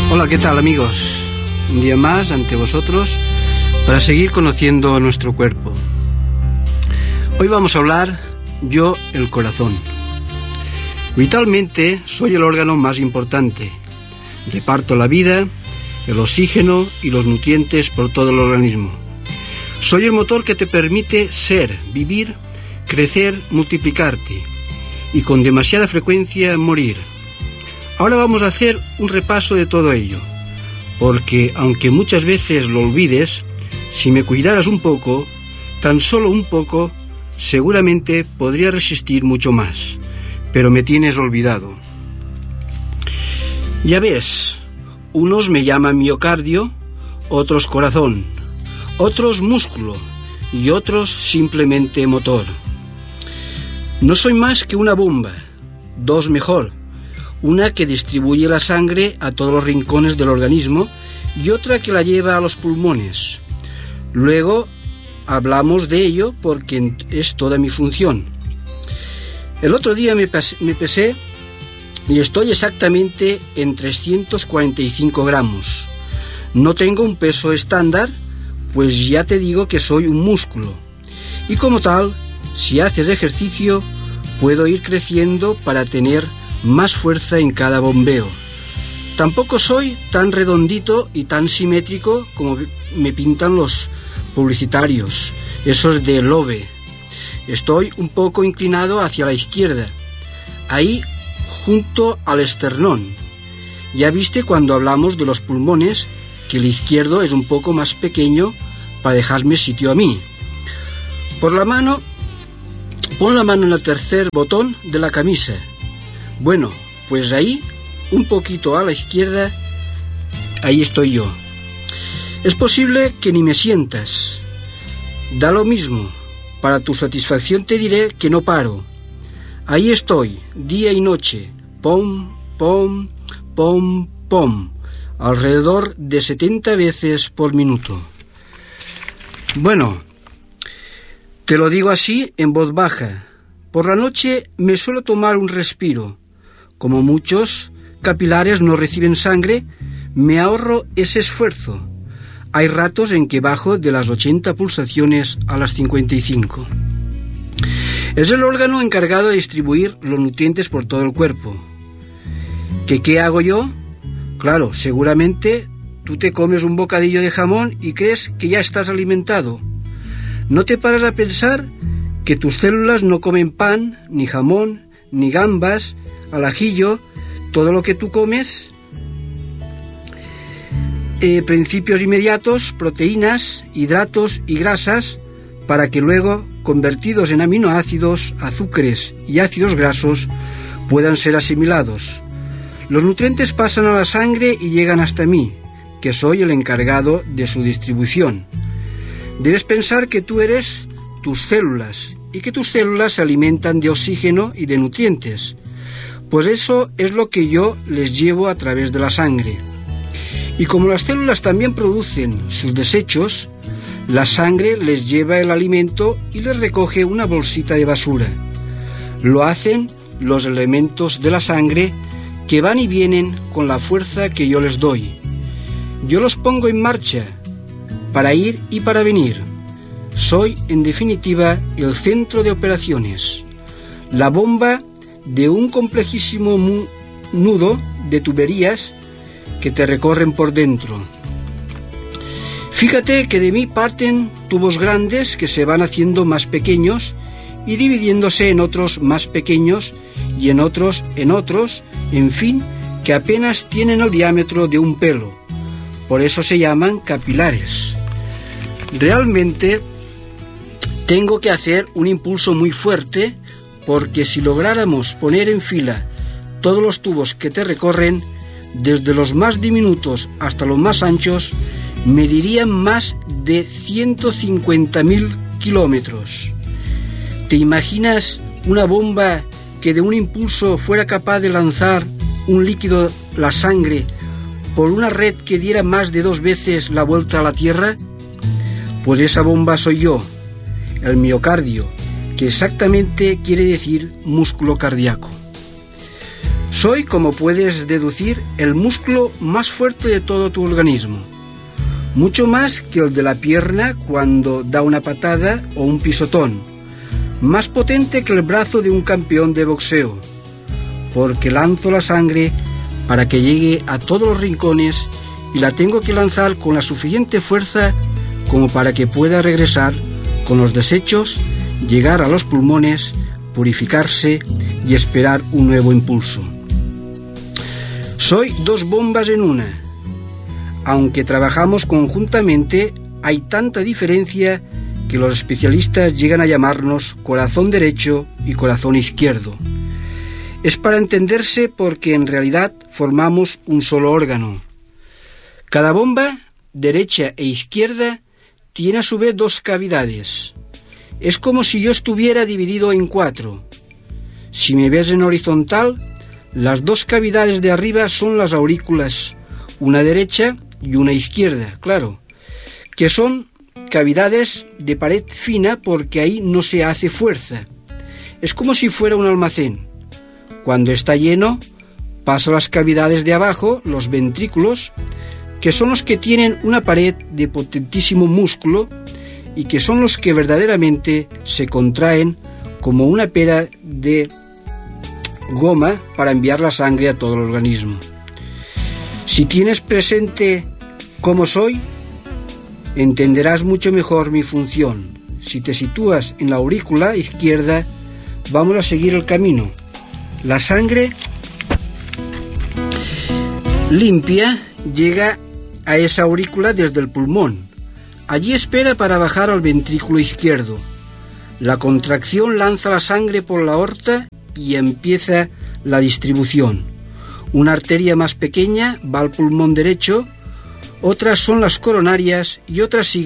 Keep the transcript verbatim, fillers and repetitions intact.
Hola, ¿qué tal, amigos? Un día más ante vosotros para seguir conociendo nuestro cuerpo. Hoy vamos a hablar yo, el corazón. Vitalmente soy el órgano más importante. Reparto la vida, el oxígeno y los nutrientes por todo el organismo. Soy el motor que te permite ser, vivir, crecer, multiplicarte y con demasiada frecuencia morir. Ahora vamos a hacer un repaso de todo ello, porque aunque muchas veces lo olvides, si me cuidaras un poco, tan solo un poco, seguramente podría resistir mucho más, pero me tienes olvidado. Ya ves, unos me llaman miocardio, otros corazón, otros músculo y otros simplemente motor. No soy más que una bomba, dos mejor, una que distribuye la sangre a todos los rincones del organismo y otra que la lleva a los pulmones. Luego hablamos de ello porque es toda mi función. El otro día me, pas- me pesé y estoy exactamente en trescientos cuarenta y cinco gramos. No tengo un peso estándar, pues ya te digo que soy un músculo. Y como tal, si haces ejercicio, puedo ir creciendo para tener más fuerza en cada bombeo. Tampoco soy tan redondito y tan simétrico como me pintan los publicitarios, esos de Lobe. Estoy un poco inclinado hacia la izquierda, ahí junto al esternón. Ya viste cuando hablamos de los pulmones que el izquierdo es un poco más pequeño para dejarme sitio a mí. Por la mano, pon la mano en el tercer botón de la camisa. Bueno, pues ahí, un poquito a la izquierda, ahí estoy yo. Es posible que ni me sientas. Da lo mismo. Para tu satisfacción te diré que no paro. Ahí estoy, día y noche. Pom, pom, pom, pom. Alrededor de setenta veces por minuto. Bueno, te lo digo así en voz baja. Por la noche me suelo tomar un respiro. Como muchos capilares no reciben sangre, me ahorro ese esfuerzo. Hay ratos en que bajo de las ochenta pulsaciones a las cincuenta y cinco. Es el órgano encargado de distribuir los nutrientes por todo el cuerpo. ¿Qué, qué hago yo? Claro, seguramente tú te comes un bocadillo de jamón y crees que ya estás alimentado. No te paras a pensar que tus células no comen pan, ni jamón, ni gambas, al ajillo, todo lo que tú comes, eh, principios inmediatos, proteínas, hidratos y grasas, para que luego, convertidos en aminoácidos, azúcares y ácidos grasos, puedan ser asimilados. Los nutrientes pasan a la sangre y llegan hasta mí, que soy el encargado de su distribución. Debes pensar que tú eres tus células y que tus células se alimentan de oxígeno y de nutrientes. Pues eso es lo que yo les llevo a través de la sangre. Y como las células también producen sus desechos, la sangre les lleva el alimento y les recoge una bolsita de basura. Lo hacen los elementos de la sangre que van y vienen con la fuerza que yo les doy. Yo los pongo en marcha para ir y para venir. Soy, en definitiva, el centro de operaciones, la bomba de un complejísimo nudo de tuberías que te recorren por dentro. Fíjate que de mí parten tubos grandes que se van haciendo más pequeños y dividiéndose en otros más pequeños y en otros en otros, en fin, que apenas tienen el diámetro de un pelo. Por eso se llaman capilares. Realmente tengo que hacer un impulso muy fuerte, porque si lográramos poner en fila todos los tubos que te recorren, desde los más diminutos hasta los más anchos, medirían más de ciento cincuenta mil kilómetros. ¿Te imaginas una bomba que de un impulso fuera capaz de lanzar un líquido, la sangre, por una red que diera más de dos veces la vuelta a la Tierra? Pues esa bomba soy yo, el miocardio, que exactamente quiere decir músculo cardíaco. Soy, como puedes deducir, el músculo más fuerte de todo tu organismo, mucho más que el de la pierna cuando da una patada o un pisotón, más potente que el brazo de un campeón de boxeo, porque lanzo la sangre para que llegue a todos los rincones y la tengo que lanzar con la suficiente fuerza como para que pueda regresar con los desechos, llegar a los pulmones, purificarse y esperar un nuevo impulso. Soy dos bombas en una. Aunque trabajamos conjuntamente, hay tanta diferencia que los especialistas llegan a llamarnos corazón derecho y corazón izquierdo. Es para entenderse porque en realidad formamos un solo órgano. Cada bomba, derecha e izquierda, tiene a su vez dos cavidades. Es como si yo estuviera dividido en cuatro. Si me ves en horizontal, las dos cavidades de arriba son las aurículas, una derecha y una izquierda, claro, que son cavidades de pared fina porque ahí no se hace fuerza. Es como si fuera un almacén. Cuando está lleno, pasa a las cavidades de abajo, los ventrículos, que son los que tienen una pared de potentísimo músculo y que son los que verdaderamente se contraen como una pera de goma para enviar la sangre a todo el organismo. Si tienes presente cómo soy, entenderás mucho mejor mi función. Si te sitúas en la aurícula izquierda, vamos a seguir el camino. La sangre limpia llega a esa aurícula desde el pulmón. Allí espera para bajar al ventrículo izquierdo. La contracción lanza la sangre por la aorta y empieza la distribución. Una arteria más pequeña va al pulmón derecho, otras son las coronarias y otras siguen